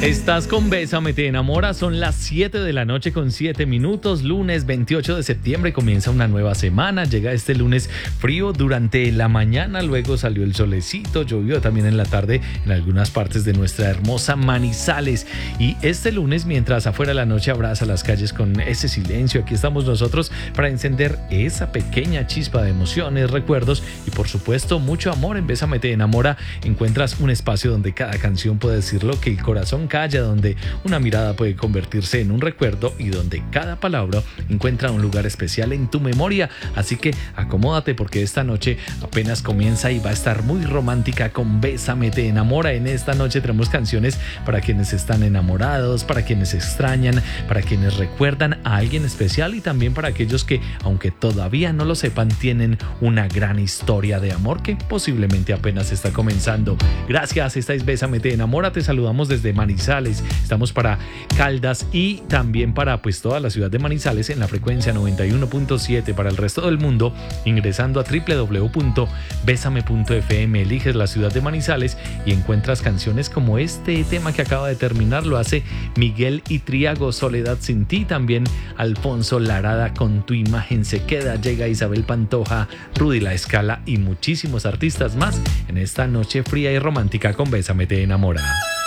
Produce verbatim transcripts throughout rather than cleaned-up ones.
Estás con Bésame te enamora, son las siete de la noche con siete minutos, lunes veintiocho de septiembre, comienza una nueva semana, llega este lunes frío durante la mañana, luego salió el solecito, llovió también en la tarde en algunas partes de nuestra hermosa Manizales, y este lunes mientras afuera la noche abraza las calles con ese silencio, aquí estamos nosotros para encender esa pequeña chispa de emociones, recuerdos y por supuesto mucho amor. En Bésame te enamora encuentras un espacio donde cada canción puede decir lo que el corazón calla, donde una mirada puede convertirse en un recuerdo y donde cada palabra encuentra un lugar especial en tu memoria. Así que acomódate porque esta noche apenas comienza y va a estar muy romántica con Bésame te enamora. En esta noche tenemos canciones para quienes están enamorados, para quienes extrañan, para quienes recuerdan a alguien especial y también para aquellos que, aunque todavía no lo sepan, tienen una gran historia de amor que posiblemente apenas está comenzando. Gracias, esta es Bésame te enamora, te saludamos desde Manizales, estamos para Caldas y también para pues toda la ciudad de Manizales en la frecuencia noventa y uno punto siete, para el resto del mundo ingresando a doble u doble u doble u punto bésame punto efe eme, eliges la ciudad de Manizales y encuentras canciones como este tema que acaba de terminar, lo hace Miguel y Triago, Soledad sin ti, también Alfonso Larada con Tu imagen se queda, llega Isabel Pantoja, Rudy La Escala y muchísimos artistas más en esta noche fría y romántica con Bésame te enamora.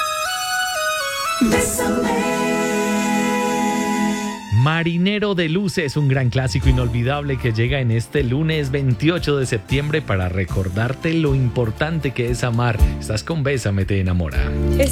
Bésame. Marinero de Luces, un gran clásico inolvidable que llega en este lunes veintiocho de septiembre para recordarte lo importante que es amar. Estás con Bésame te enamora.